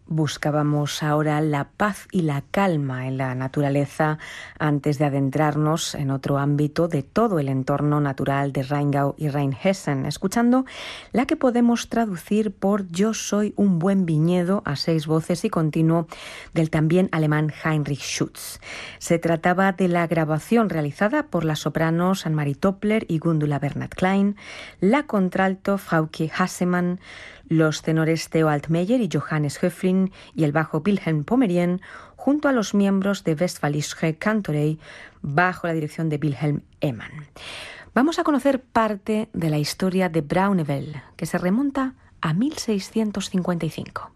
Buscábamos ahora la paz y la calma en la naturaleza antes de adentrarnos en otro ámbito de todo el entorno natural de Rheingau y Rheinhessen, escuchando la que podemos traducir por Yo soy un buen viñedo a 6 voces y continuo del también alemán Heinrich Schütz. Se trataba de la grabación realizada por las sopranos Annemarie Toppler y Gundula Bernhard-Klein, la contralto Frauke Hassemann, los tenores Theo Altmeyer y Johannes Höflin y el bajo Wilhelm Pomerien, junto a los miembros de Westfälische Kantorei, bajo la dirección de Wilhelm Ehmann. Vamos a conocer parte de la historia de Braunewell, que se remonta a 1655.